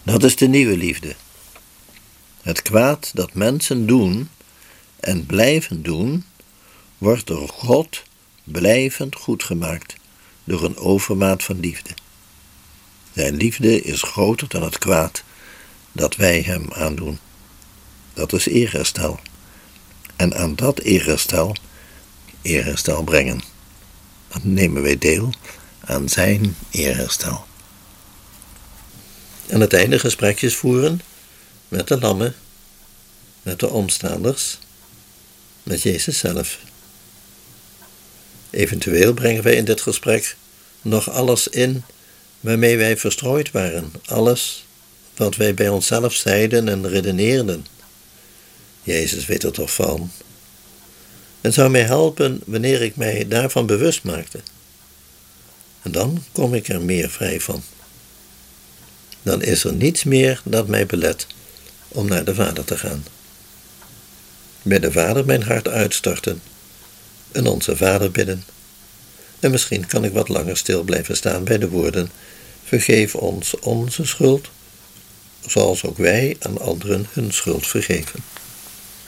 Dat is de nieuwe liefde. Het kwaad dat mensen doen en blijven doen, wordt door God blijvend goedgemaakt door een overmaat van liefde. Zijn liefde is groter dan het kwaad dat wij hem aandoen. Dat is eerherstel. En aan dat eerherstel brengen. Dan nemen wij deel aan zijn eerherstel. Aan het einde gesprekjes voeren met de lammen, met de omstanders, met Jezus zelf. Eventueel brengen wij in dit gesprek nog alles in waarmee wij verstrooid waren, alles wat wij bij onszelf zeiden en redeneerden. Jezus weet er toch van. Het zou mij helpen wanneer ik mij daarvan bewust maakte. En dan kom ik er meer vrij van. Dan is er niets meer dat mij belet om naar de Vader te gaan. Bij de Vader mijn hart uitstorten, en onze Vader bidden. En misschien kan ik wat langer stil blijven staan bij de woorden: vergeef ons onze schuld, zoals ook wij aan anderen hun schuld vergeven.